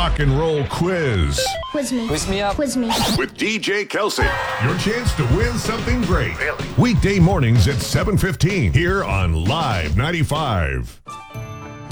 rock and roll quiz Quiz me. Quiz me up. Quiz me. with DJ Kelsey. Your chance to win something great. Weekday mornings at 7:15 here on Live 95.